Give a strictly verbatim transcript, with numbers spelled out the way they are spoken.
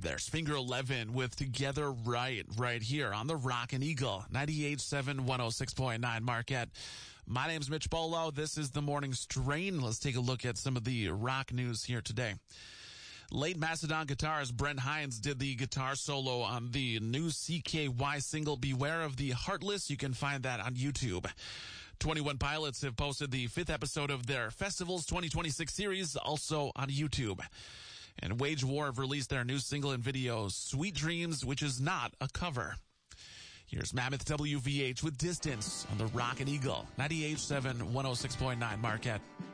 There's Finger eleven with Together Right, right here on the Rockin' Eagle, ninety-eight point seven, one oh six point nine Marquette. My name's Mitch Bolo. This is the Morning Strain. Let's take a look at some of the rock news here today. Late Macedon guitarist Brent Hinds did the guitar solo on the new C K Y single Beware of the Heartless. You can find that on YouTube. twenty-one Pilots have posted the fifth episode of their Festivals twenty twenty-six series, also on YouTube. And Wage War have released their new single and video, Sweet Dreams, which is not a cover. Here's Mammoth W V H with Distance on the Rockin' Eagle, ninety-eight point seven, one oh six point nine Marquette.